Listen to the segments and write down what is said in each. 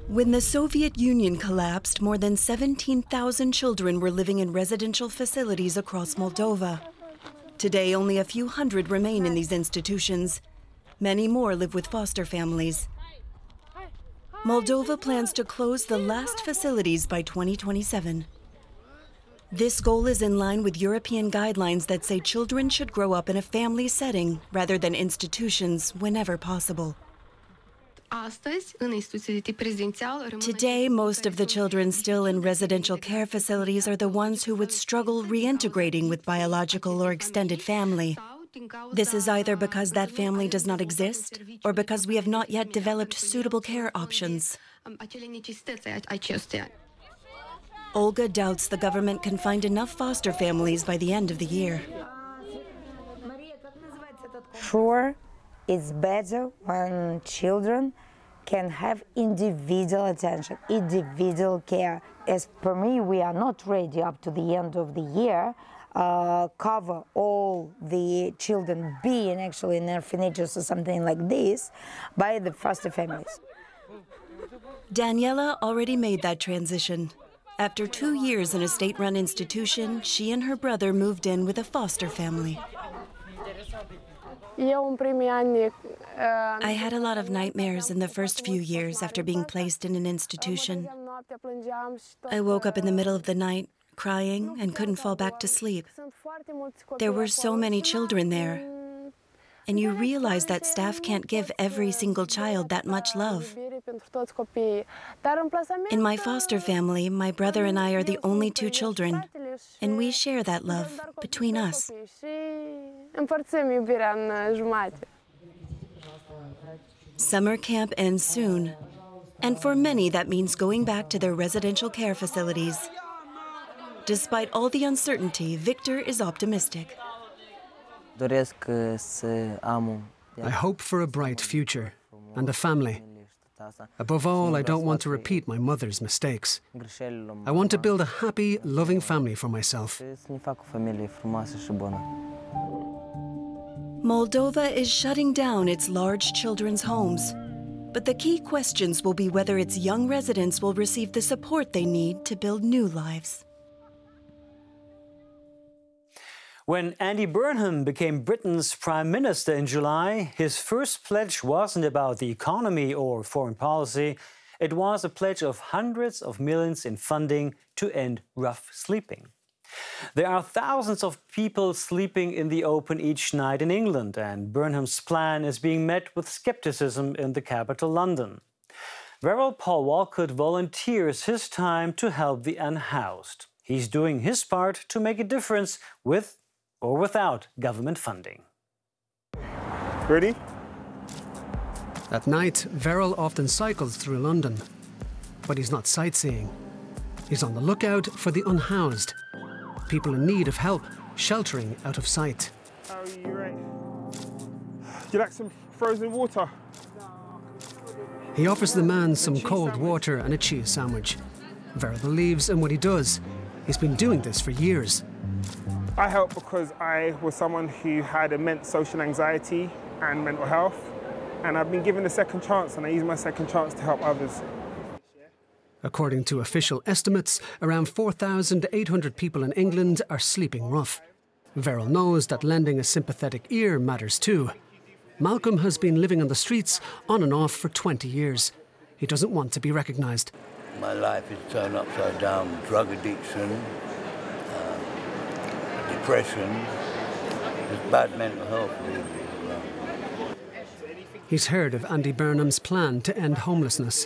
When the Soviet Union collapsed, more than 17,000 children were living in residential facilities across Moldova. Today, only a few hundred remain in these institutions. Many more live with foster families. Moldova plans to close the last facilities by 2027. This goal is in line with European guidelines that say children should grow up in a family setting rather than institutions whenever possible. Today, most of the children still in residential care facilities are the ones who would struggle reintegrating with biological or extended family. This is either because that family does not exist or because we have not yet developed suitable care options. Olga doubts the government can find enough foster families by the end of the year. Sure, it's better when children can have individual attention, individual care. As per me, we are not ready up to the end of the year cover all the children being actually in orphanages or something like this by the foster families. Daniela already made that transition. After 2 years in a state-run institution, she and her brother moved in with a foster family. I had a lot of nightmares in the first few years after being placed in an institution. I woke up in the middle of the night, crying, and couldn't fall back to sleep. There were so many children there, and you realize that staff can't give every single child that much love. In my foster family, my brother and I are the only 2 children, and we share that love between us. Summer camp ends soon, and for many that means going back to their residential care facilities. Despite all the uncertainty, Victor is optimistic. I hope for a bright future and a family. Above all, I don't want to repeat my mother's mistakes. I want to build a happy, loving family for myself. Moldova is shutting down its large children's homes. But the key questions will be whether its young residents will receive the support they need to build new lives. When Andy Burnham became Britain's Prime Minister in July, his first pledge wasn't about the economy or foreign policy. It was a pledge of hundreds of millions in funding to end rough sleeping. There are thousands of people sleeping in the open each night in England, and Burnham's plan is being met with skepticism in the capital, London. Verrell Paul Walcott volunteers his time to help the unhoused. He's doing his part to make a difference with or without government funding. Ready? At night, Verrell often cycles through London, but he's not sightseeing. He's on the lookout for the unhoused, people in need of help, sheltering out of sight. How are you, right? Do you like some frozen water? He offers the man some cold water and a cheese sandwich. Verrell believes in what he does. He's been doing this for years. I help because I was someone who had immense social anxiety and mental health, and I've been given a second chance, and I use my second chance to help others. According to official estimates, around 4,800 people in England are sleeping rough. Verrell knows that lending a sympathetic ear matters too. Malcolm has been living on the streets on and off for 20 years. He doesn't want to be recognised. My life is turned upside down. Drug addiction, depression, just bad mental health, really. He's heard of Andy Burnham's plan to end homelessness.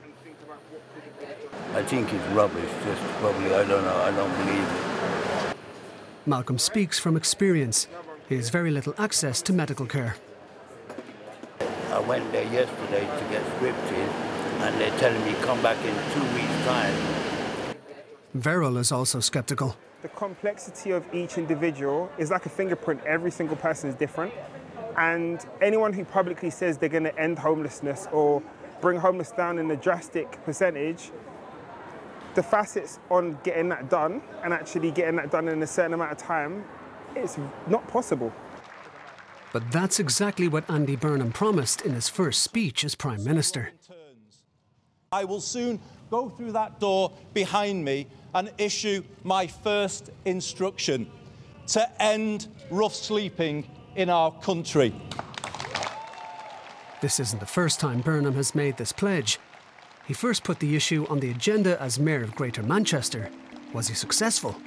I think it's rubbish, just probably, I don't know, I don't believe it. Malcolm speaks from experience. He has very little access to medical care. I went there yesterday to get scripted, and they're telling me come back in 2 weeks' time. Verrell is also sceptical. The complexity of each individual is like a fingerprint. Every single person is different. And anyone who publicly says they're going to end homelessness or bring homeless down in a drastic percentage, the facets on getting that done and actually getting that done in a certain amount of time, it's not possible. But that's exactly what Andy Burnham promised in his first speech as Prime Minister. I will soon go through that door behind me and issue my first instruction to end rough sleeping in our country. This isn't the first time Burnham has made this pledge. He first put the issue on the agenda as Mayor of Greater Manchester. Was he successful?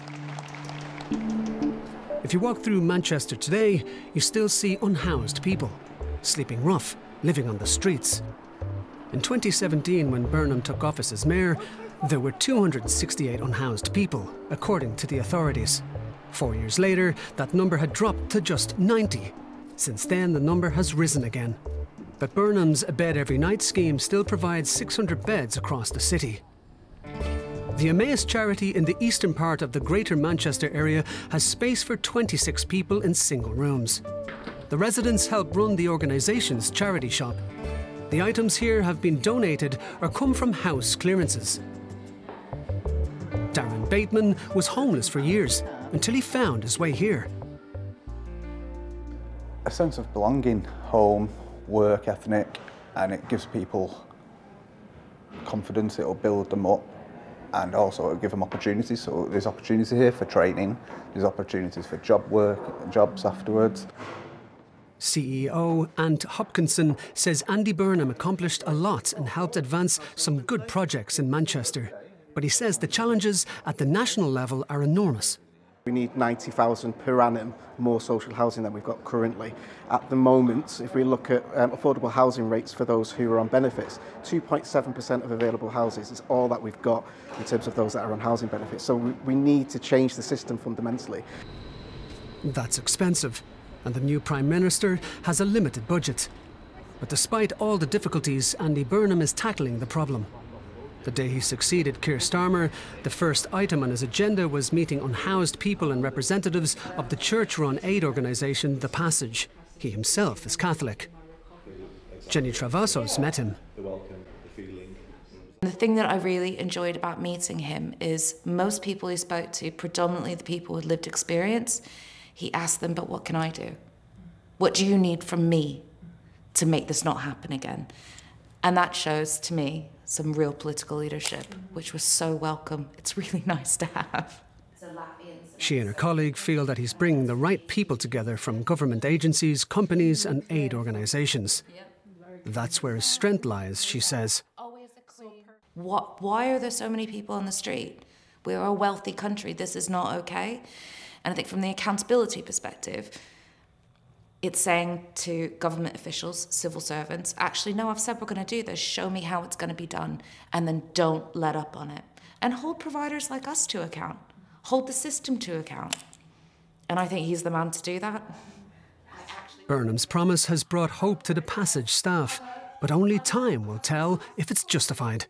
If you walk through Manchester today, you still see unhoused people, sleeping rough, living on the streets. In 2017, when Burnham took office as mayor, there were 268 unhoused people, according to the authorities. 4 years later, that number had dropped to just 90. Since then, the number has risen again. But Burnham's A Bed Every Night scheme still provides 600 beds across the city. The Emmaus charity in the eastern part of the Greater Manchester area has space for 26 people in single rooms. The residents help run the organisation's charity shop. The items here have been donated or come from house clearances. Darren Bateman was homeless for years until he found his way here. A sense of belonging, home, work ethic, and it gives people confidence, it'll build them up, and also it'll give them opportunities. So there's opportunity here for training, there's opportunities for job work, jobs afterwards. CEO Ant Hopkinson says Andy Burnham accomplished a lot and helped advance some good projects in Manchester. But he says the challenges at the national level are enormous. We need 90,000 per annum more social housing than we've got currently. At the moment, if we look at affordable housing rates for those who are on benefits, 2.7% of available houses is all that we've got in terms of those that are on housing benefits. So we need to change the system fundamentally. That's expensive, and the new Prime Minister has a limited budget. But despite all the difficulties, Andy Burnham is tackling the problem. The day he succeeded Keir Starmer, the first item on his agenda was meeting unhoused people and representatives of the church-run aid organisation The Passage. He himself is Catholic. Jenny Travassos met him. The thing that I really enjoyed about meeting him is most people he spoke to, predominantly the people with lived experience, he asked them, but what can I do? What do you need from me to make this not happen again? And that shows, to me, some real political leadership, which was so welcome. It's really nice to have. She and her colleague feel that he's bringing the right people together from government agencies, companies and aid organisations. That's where his strength lies, she says. Why are there so many people on the street? We're a wealthy country. This is not okay. And I think from the accountability perspective, it's saying to government officials, civil servants, actually, no, I've said we're going to do this. Show me how it's going to be done. And then don't let up on it. And hold providers like us to account. Hold the system to account. And I think he's the man to do that. Burnham's promise has brought hope to the Passage staff, but only time will tell if it's justified.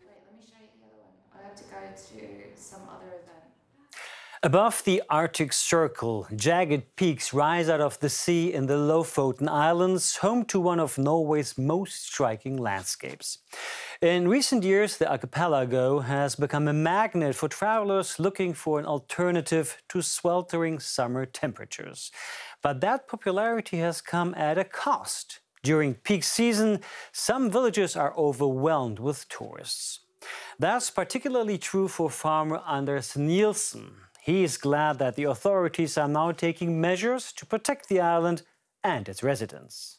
Above the Arctic Circle, jagged peaks rise out of the sea in the Lofoten Islands, home to one of Norway's most striking landscapes. In recent years, the archipelago has become a magnet for travelers looking for an alternative to sweltering summer temperatures. But that popularity has come at a cost. During peak season, some villages are overwhelmed with tourists. That's particularly true for farmer Anders Nielsen. He is glad that the authorities are now taking measures to protect the island and its residents.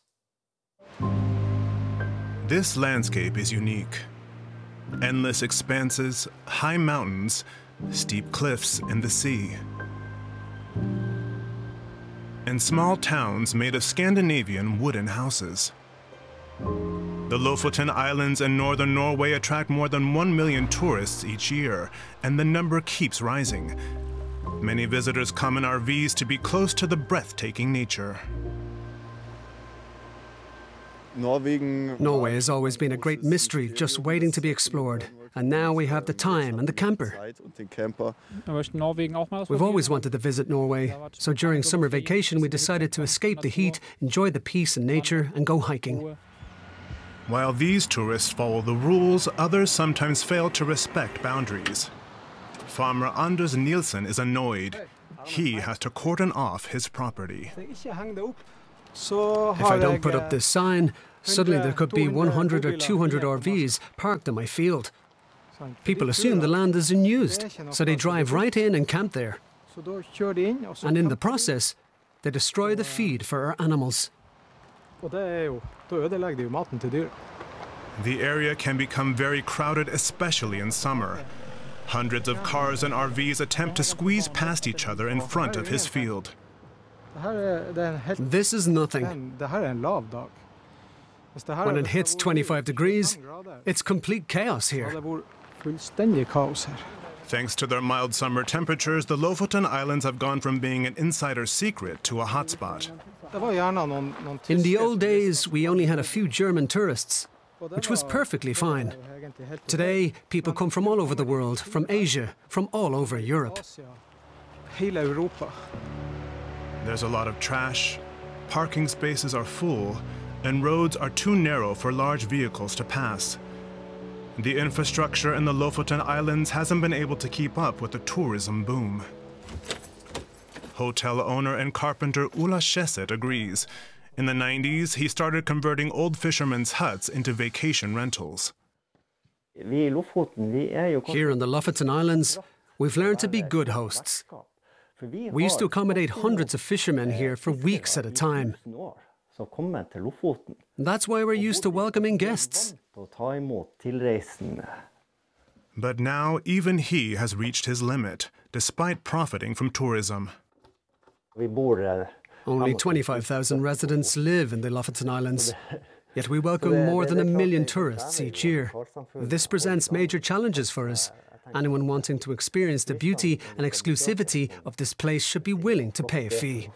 This landscape is unique. Endless expanses, high mountains, steep cliffs, and the sea. And small towns made of Scandinavian wooden houses. The Lofoten Islands in northern Norway attract more than 1 million tourists each year, and the number keeps rising. Many visitors come in RVs to be close to the breathtaking nature. Norway has always been a great mystery, just waiting to be explored. And now we have the time and the camper. We've always wanted to visit Norway, so during summer vacation we decided to escape the heat, enjoy the peace and nature, and go hiking. While these tourists follow the rules, others sometimes fail to respect boundaries. Farmer Anders Nielsen is annoyed. He has to cordon off his property. If I don't put up this sign, Suddenly there could be 100 or 200 RVs parked in my field. People assume the land is unused, so they drive right in and camp there. And in the process, they destroy the feed for our animals. The area can become very crowded, especially in summer. Hundreds of cars and RVs attempt to squeeze past each other in front of his field. This is nothing. When it hits 25 degrees, it's complete chaos here. Thanks to their mild summer temperatures, the Lofoten Islands have gone from being an insider's secret to a hotspot. In the old days, we only had a few German tourists, which was perfectly fine. Today, people come from all over the world, from Asia, from all over Europe. There's a lot of trash, parking spaces are full, and roads are too narrow for large vehicles to pass. The infrastructure in the Lofoten Islands hasn't been able to keep up with the tourism boom. Hotel owner and carpenter Ulla Schesset agrees. In the 90s, he started converting old fishermen's huts into vacation rentals. Here on the Lofoten Islands, we've learned to be good hosts. We used to accommodate hundreds of fishermen here for weeks at a time. That's why we're used to welcoming guests. But now even he has reached his limit, despite profiting from tourism. Only 25,000 residents live in the Lofoten Islands, yet we welcome more than 1 million tourists each year. This presents major challenges for us. Anyone wanting to experience the beauty and exclusivity of this place should be willing to pay a fee.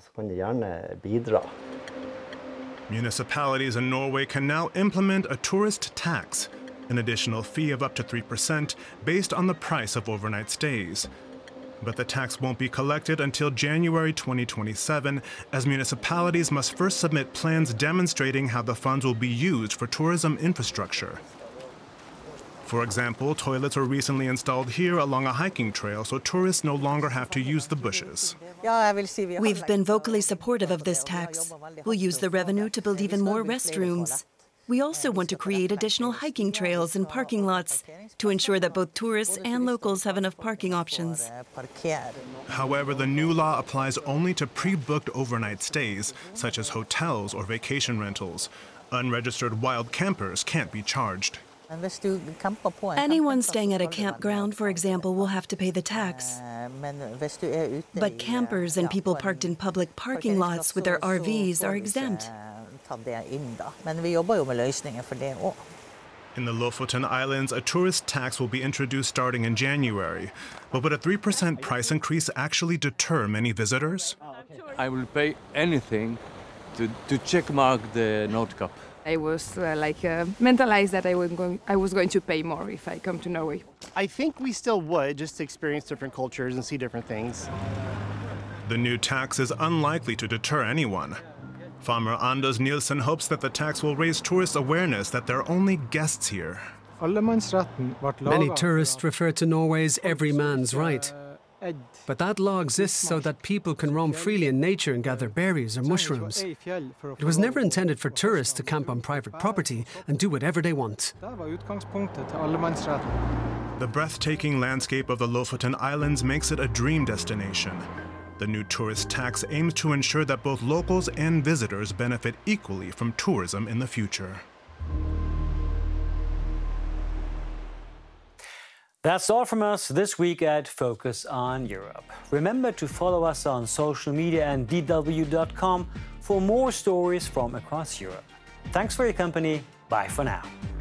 Municipalities in Norway can now implement a tourist tax, an additional fee of up to 3% based on the price of overnight stays. But the tax won't be collected until January 2027, as municipalities must first submit plans demonstrating how the funds will be used for tourism infrastructure. For example, toilets were recently installed here along a hiking trail, so tourists no longer have to use the bushes. We've been vocally supportive of this tax. We'll use the revenue to build even more restrooms. We also want to create additional hiking trails and parking lots to ensure that both tourists and locals have enough parking options. However, the new law applies only to pre-booked overnight stays, such as hotels or vacation rentals. Unregistered wild campers can't be charged. Anyone staying at a campground, for example, will have to pay the tax. But campers and people parked in public parking lots with their RVs are exempt. In the Lofoten Islands, a tourist tax will be introduced starting in January. But would a 3% price increase actually deter many visitors? I will pay anything to checkmark the Nordkapp. I was mentalized that I was going to pay more if I come to Norway. I think we still would, just to experience different cultures and see different things. The new tax is unlikely to deter anyone. Farmer Anders Nielsen hopes that the tax will raise tourist awareness that they're only guests here. Many tourists refer to Norway's every man's right. But that law exists so that people can roam freely in nature and gather berries or mushrooms. It was never intended for tourists to camp on private property and do whatever they want. The breathtaking landscape of the Lofoten Islands makes it a dream destination. The new tourist tax aims to ensure that both locals and visitors benefit equally from tourism in the future. That's all from us this week at Focus on Europe. Remember to follow us on social media and DW.com for more stories from across Europe. Thanks for your company. Bye for now.